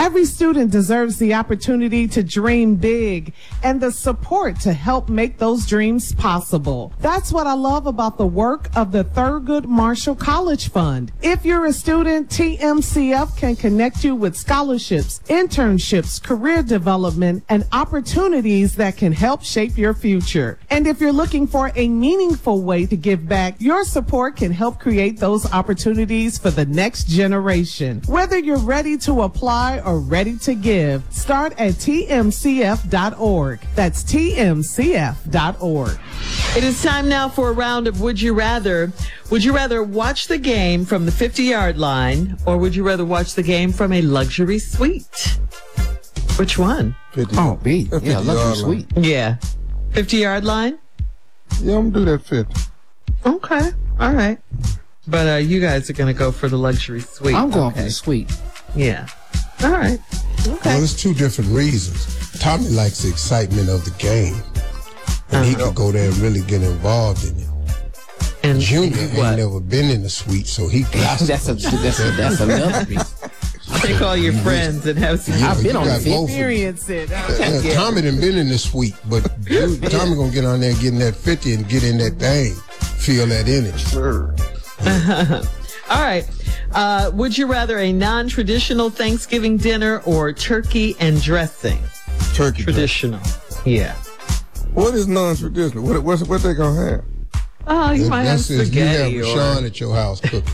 Every student deserves the opportunity to dream big and the support to help make those dreams possible. That's what I love about the work of the Thurgood Marshall College Fund. If you're a student, TMCF can connect you with scholarships, internships, career development, and opportunities that can help shape your future. And if you're looking for a meaningful way to give back, your support can help create those opportunities for the next generation. Whether you're ready to apply or ready to give, start at tmcf.org. That's tmcf.org. It is time now for a round of Would You Rather. Would you rather watch the game from the 50-yard line, or would you rather watch the game from a luxury suite? Which one? 50. Oh, B. Yeah, luxury suite. Yeah. 50-yard line? Yeah, I'm going to do that 50. Okay. All right. But you guys are going to go for the luxury suite. I'm going for the suite. Yeah. All right. Okay. Well, there's two different reasons. Tommy likes the excitement of the game, and he could go there and really get involved in it. And Junior ain't never been in the suite, so he got that's another reason. Take all your friends and have some. I've been on the Experience it. Tommy done been in the suite, but Tommy gonna get on there getting that 50 and get in that thing, feel that energy. Sure. All right. Would you rather a non-traditional Thanksgiving dinner or turkey and dressing? Turkey. Traditional. Yeah. What is non-traditional? What they going to have? Oh, you might have spaghetti. You have Rashawn at your house cooking.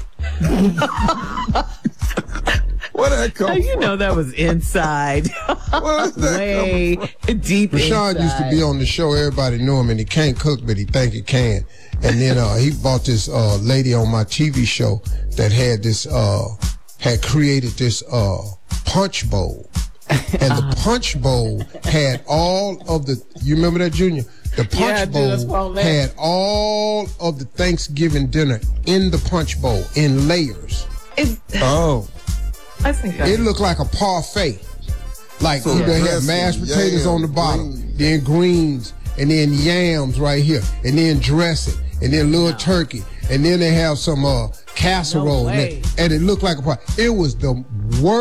Where that come You know that was inside. Where is that Way deep Rashawn inside. used to be on the show. Everybody knew him, and he can't cook, but he think he can. And then he bought this lady on my TV show that had this had created this punch bowl, and the punch bowl had all of the. You remember that, Junior? The punch bowl had all of the Thanksgiving dinner in the punch bowl in layers. Oh. I think It looked like a parfait. Like So they had dressing, mashed potatoes yams, on the bottom, greens. then greens, and then yams right here, and then dressing, and then little turkey, and then they have some casserole, No way. and it looked like a parfait. It was the worst.